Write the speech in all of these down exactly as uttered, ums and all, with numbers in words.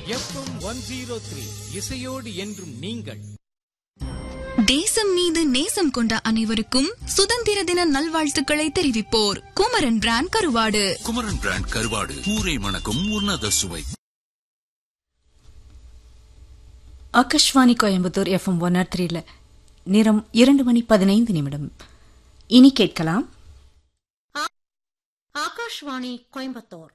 FM one zero three இசையோடு என்றும் நீங்கள். தேசம் மீது நேசம் கொண்ட அனைவருக்கும் சுதந்திர தின நல்வாழ்த்துக்களை தெரிவிப்போர் குமரன் பிராண்ட் கருவாடு. குமரன் பிராண்ட் கருவாடு ஊரை மணக்கும் உன்னத சுவை. Akashvani Coimbatore FM one R த்ரீல நேரம் இரண்டு மணி பதினைந்து நிமிடம். இனி கேட்கலாம் ஆகாஷ்வாணி கோயம்புத்தூர்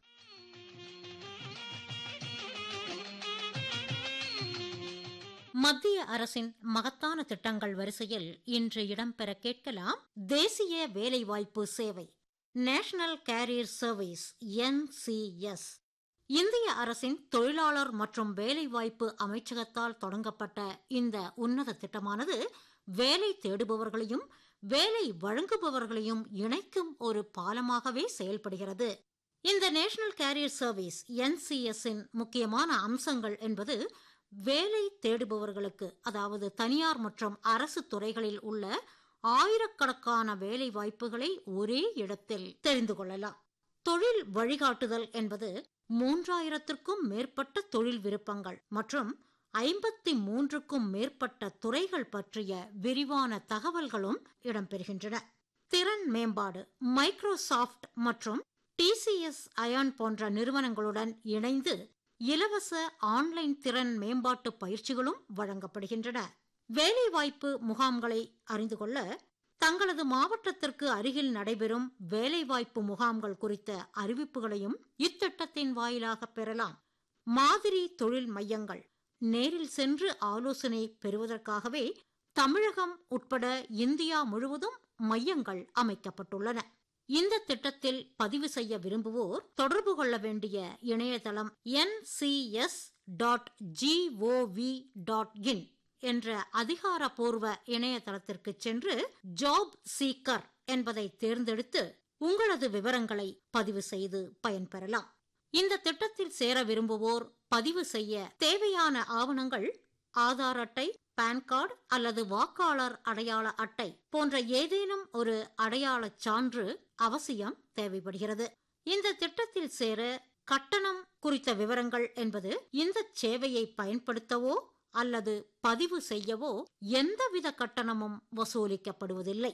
மத்திய அரசின் மகத்தான திட்டங்கள் வரிசையில் இன்று இடம்பெற கேட்கலாம் தேசிய வேலைவாய்ப்பு சேவை, national carrier service, N C S. இந்திய அரசின் தொழிலாளர் மற்றும் வேலைவாய்ப்பு அமைச்சகத்தால் தொடங்கப்பட்ட இந்த உன்னத திட்டமானது வேலை தேடுபவர்களையும் வேலை வழங்குபவர்களையும் இணைக்கும் ஒரு பாலமாகவே செயல்படுகிறது. இந்த national carrier service N C S இன் முக்கியமான அம்சங்கள் என்பது வேலை தேடுபவர்களுக்கு, அதாவது தனியார் மற்றும் அரசு துறைகளில் உள்ள ஆயிரக்கணக்கான வேலை வாய்ப்புகளை ஒரே இடத்தில் தெரிந்து கொள்ளலாம். தொழில் வழிகாட்டுதல் என்பது மூன்றாயிரத்திற்கும் மேற்பட்ட தொழில் விருப்பங்கள் மற்றும் ஐம்பத்தி மூன்றுக்கும் மேற்பட்ட துறைகள் பற்றிய விரிவான தகவல்களும் இடம்பெறுகின்றன. திறன் மேம்பாடு, மைக்ரோசாப்ட் மற்றும் டி சி எஸ் அயான் போன்ற நிறுவனங்களுடன் இணைந்து இலவச ஆன்லைன் திறன் மேம்பாட்டு பயிற்சிகளும் வழங்கப்படுகின்றன. வேலைவாய்ப்பு முகாம்களை அறிந்து கொள்ள தங்களது மாவட்டத்திற்கு அருகில் நடைபெறும் வேலைவாய்ப்பு முகாம்கள் குறித்த அறிவிப்புகளையும் இத்திட்டத்தின் வாயிலாக பெறலாம். மாதிரி தொழில் மையங்கள், நேரில் சென்று ஆலோசனை பெறுவதற்காகவே தமிழகம் உட்பட இந்தியா முழுவதும் மையங்கள் அமைக்கப்பட்டுள்ளன. இந்த திட்டத்தில் பதிவு செய்ய விரும்புவோர் தொடர்பு கொள்ள வேண்டிய இணையதளம் N C S dot G O we dot in என்ற அதிகாரப்பூர்வ இணையதளத்திற்கு சென்று ஜாப் சீக்கர் என்பதை தேர்ந்தெடுத்து உங்களது விவரங்களை பதிவு செய்து பயன்பெறலாம். இந்த திட்டத்தில் சேர விரும்புவோர் பதிவு செய்ய தேவையான ஆவணங்கள் ஆதார் அட்டை, பான் கார்டு அல்லது வாக்காளர் அடையாள அட்டை போன்ற ஏதேனும் ஒரு அடையாள சான்று அவசியம் தேவைப்படுகிறது. இந்த திட்டத்தில் சேர கட்டணம் குறித்த விவரங்கள் என்பது இந்த சேவையை பயன்படுத்தவோ அல்லது பதிவு செய்யவோ எந்தவித கட்டணமும் வசூலிக்கப்படுவதில்லை.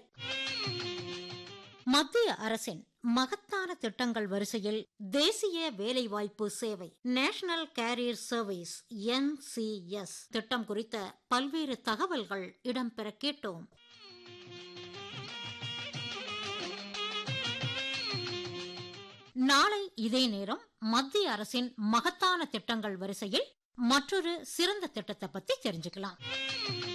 மத்திய அரசின் மகத்தான திட்டங்கள் வரிசையில் தேசிய வேலைவாய்ப்பு சேவை, national carrier service, N C S திட்டம் குறித்த பல்வேறு தகவல்கள் இடம்பெற கேட்டோம். நாளை இதே நேரம் மத்திய அரசின் மகத்தான திட்டங்கள் வரிசையில் மற்றொரு சிறந்த திட்டத்தை பத்தி தெரிஞ்சுக்கலாம்.